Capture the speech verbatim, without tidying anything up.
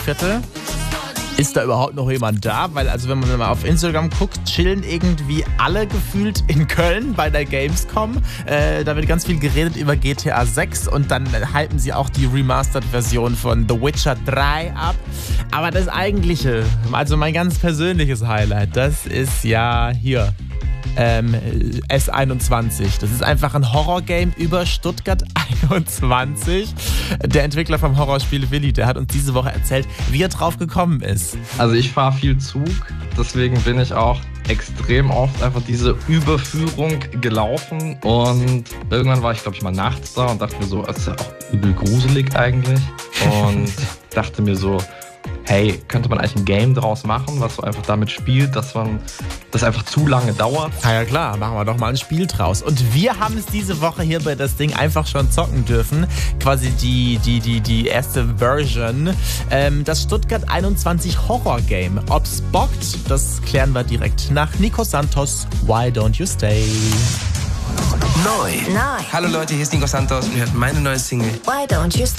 Viertel. Ist da überhaupt noch jemand da? Weil, also wenn man mal auf Instagram guckt, chillen irgendwie alle gefühlt in Köln bei der Gamescom. Äh, da wird ganz viel geredet über G T A sechs und dann hypen sie auch die Remastered-Version von The Witcher drei ab. Aber das eigentliche, also mein ganz persönliches Highlight, das ist ja hier. Ähm, S einundzwanzig. Das ist einfach ein Horrorgame über Stuttgart einundzwanzig. Der Entwickler vom Horrorspiel Willi, der hat uns diese Woche erzählt, wie er drauf gekommen ist. Also ich fahre viel Zug, deswegen bin ich auch extrem oft einfach diese Überführung gelaufen und irgendwann war ich, glaube ich, mal nachts da und dachte mir so, das ist ja auch übel gruselig eigentlich und dachte mir so, hey, könnte man eigentlich ein Game draus machen, was so einfach damit spielt, dass man das einfach zu lange dauert? Na ja klar, machen wir doch mal ein Spiel draus. Und wir haben es diese Woche hier bei das Ding einfach schon zocken dürfen. Quasi die, die, die, die erste Version. Ähm, das Stuttgart einundzwanzig Horror Game. Ob's bockt, das klären wir direkt nach Nico Santos. Why Don't You Stay? Neu. Neu. Hallo Leute, hier ist Nico Santos. Ihr hört meine neue Single. Why Don't You Stay?